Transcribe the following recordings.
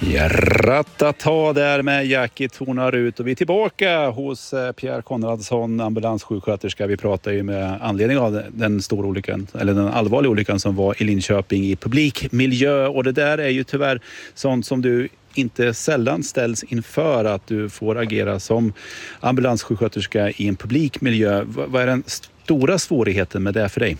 Ratata där med Jackie tonar ut och vi är tillbaka hos Pierre Konradsson, ambulanssjuksköterska. Vi pratar ju med anledning av den stora olyckan, eller den allvarliga olyckan som var i Linköping i publikmiljö, och det där är ju tyvärr sånt som du inte sällan ställs inför, att du får agera som ambulanssjuksköterska i en publikmiljö. Vad är den stora svårigheten med det för dig?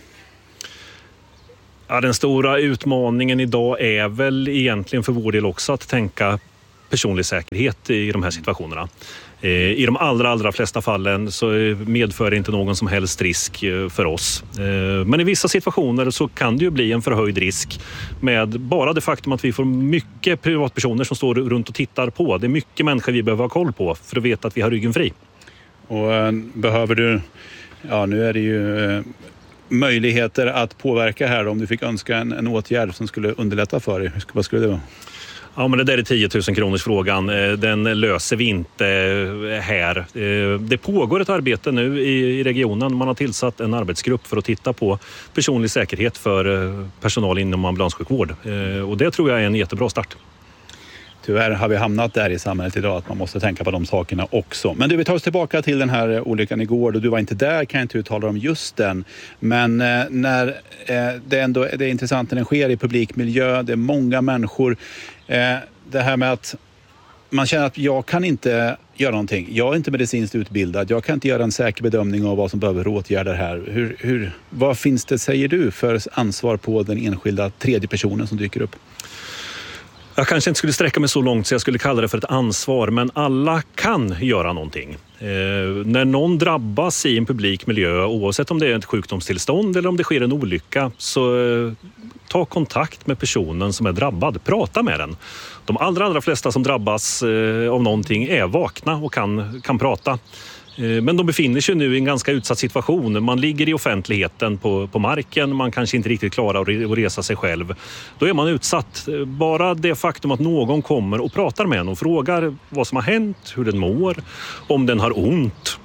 Ja, den stora utmaningen idag är väl egentligen för vår del också att tänka personlig säkerhet i de här situationerna. I de allra flesta fallen så medför det inte någon som helst risk för oss. Men i vissa situationer så kan det ju bli en förhöjd risk med bara det faktum att vi får mycket privatpersoner som står runt och tittar på. Det är mycket människor vi behöver ha koll på för att veta att vi har ryggen fri. Och behöver du, ja nu är det ju möjligheter att påverka här, om du fick önska en åtgärd som skulle underlätta för dig, vad skulle det vara? Ja, men det där är 10 000 kronors frågan. Den löser vi inte här. Det pågår ett arbete nu i regionen. Man har tillsatt en arbetsgrupp för att titta på personlig säkerhet för personal inom ambulanssjukvård. Och det tror jag är en jättebra start. Tyvärr har vi hamnat där i samhället idag att man måste tänka på de sakerna också. Men du, vi tar oss tillbaka till den här olyckan igår och du var inte där, kan jag inte uttala om just den. Men när det är intressant när den sker i publikmiljö, det är många människor. Det här med att man känner att jag kan inte göra någonting. Jag är inte medicinskt utbildad. Jag kan inte göra en säker bedömning av vad som behöver åtgärder här. Vad finns det, säger du, för ansvar på den enskilda tredje personen som dyker upp? Jag kanske inte skulle sträcka mig så långt så jag skulle kalla det för ett ansvar, men alla kan göra någonting. När någon drabbas i en publik miljö, oavsett om det är ett sjukdomstillstånd eller om det sker en olycka, så ta kontakt med personen som är drabbad. Prata med den. De allra flesta som drabbas av någonting är vakna och kan prata. Men de befinner sig nu i en ganska utsatt situation. Man ligger i offentligheten på marken. Man kanske inte riktigt klarar att resa sig själv. Då är man utsatt. Bara det faktum att någon kommer och pratar med en och frågar vad som har hänt, hur den mår, om den har ont.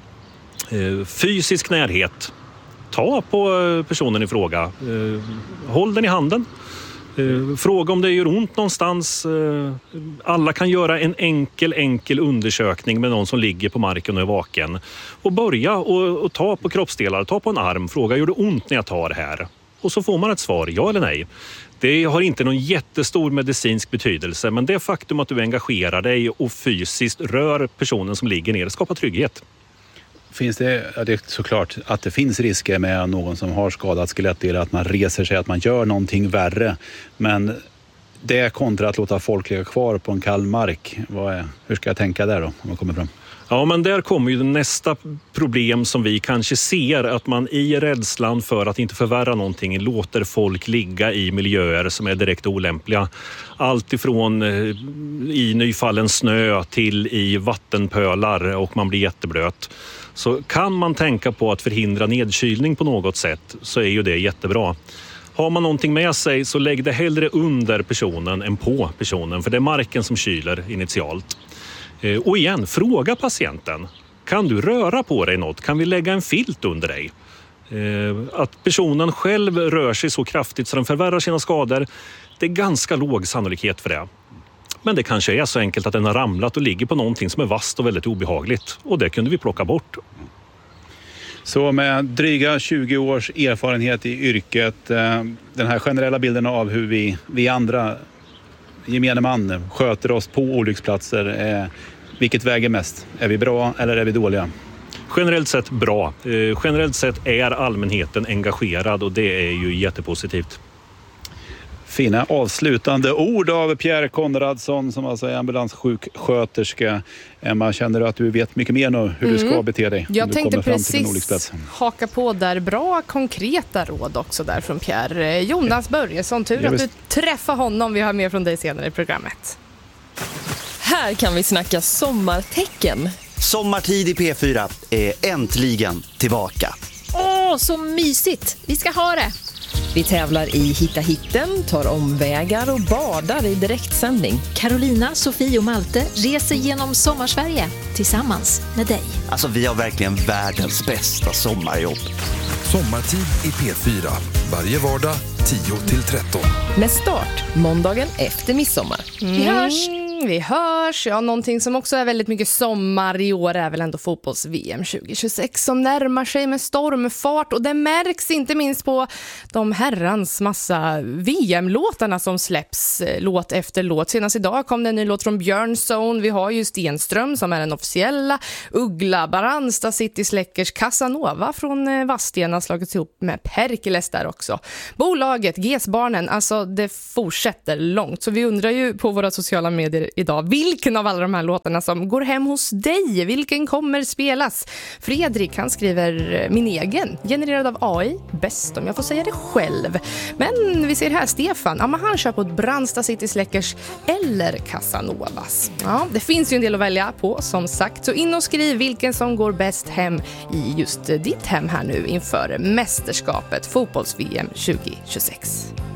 Fysisk närhet. Ta på personen i fråga. Håll den i handen. Fråga om det gör ont någonstans. Alla kan göra en enkel undersökning med någon som ligger på marken och är vaken. Och börja och ta på kroppsdelar, ta på en arm. Fråga, gör det ont när jag tar det här? Och så får man ett svar, ja eller nej. Det har inte någon jättestor medicinsk betydelse, men det faktum att du engagerar dig och fysiskt rör personen som ligger ner skapar trygghet. Finns det är såklart att det finns risker med någon som har skadat skelettdelar, att man reser sig, att man gör någonting värre. Men det kontra att låta folk ligga kvar på en kall mark, hur ska jag tänka där då om man kommer fram? Ja, men där kommer ju nästa problem som vi kanske ser, att man i rädslan för att inte förvärra någonting låter folk ligga i miljöer som är direkt olämpliga. Allt ifrån i nyfallen snö till i vattenpölar och man blir jätteblöt. Så kan man tänka på att förhindra nedkylning på något sätt så är ju det jättebra. Har man någonting med sig så lägg det hellre under personen än på personen, för det är marken som kyler initialt. Och igen, fråga patienten. Kan du röra på dig något? Kan vi lägga en filt under dig? Att personen själv rör sig så kraftigt så den förvärrar sina skador, det är ganska låg sannolikhet för det. Men det kanske är så enkelt att den har ramlat och ligger på någonting som är vasst och väldigt obehagligt. Och det kunde vi plocka bort. Så med dryga 20 års erfarenhet i yrket, den här generella bilden av hur vi andra, gemene man, sköter oss på olycksplatser, vilket väger mest? Är vi bra eller är vi dåliga? Generellt sett bra. Generellt sett är allmänheten engagerad och det är ju jättepositivt. Fina avslutande ord av Pierre Konradsson som alltså är ambulanssjuksköterska. Emma, känner du att du vet mycket mer nu hur du ska bete dig? Jag tänkte precis haka på där. Bra konkreta råd också där från Pierre. Jonas Börjesson, tur att du träffar honom. Vi har mer från dig senare i programmet. Här kan vi snacka sommartecken. Sommartid i P4 är äntligen tillbaka. Åh, så mysigt. Vi ska ha det. Vi tävlar i Hitta hitten, tar omvägar och badar i direktsändning. Carolina, Sofie och Malte reser genom Sommarsverige tillsammans med dig. Alltså vi har verkligen världens bästa sommarjobb. Sommartid i P4. Varje vardag 10-13. Med start måndagen efter midsommar. Vi hörs! Vi hörs. Ja, någonting som också är väldigt mycket sommar i år är väl ändå fotbolls-VM 2026 som närmar sig med stormfart, och det märks inte minst på de herrans massa VM-låtarna som släpps låt efter låt. Senast idag kom det en ny låt från Björnzone. Vi har ju Stenström som är den officiella, Uggla, Baransta, City Släckers, Casanova från Vadstena slagits ihop med Perkeles där också. Bolaget, GES-barnen, alltså det fortsätter långt. Så vi undrar ju på våra sociala medier idag, vilken av alla de här låtarna som går hem hos dig? Vilken kommer spelas? Fredrik, han skriver min egen, genererad av AI, bäst om jag får säga det själv. Men vi ser här Stefan, ja, men han kör på ett Brandsta, City Släckers eller Casanovas. Ja, det finns ju en del att välja på som sagt, så in och skriv vilken som går bäst hem i just ditt hem här nu inför mästerskapet fotbolls-VM 2026.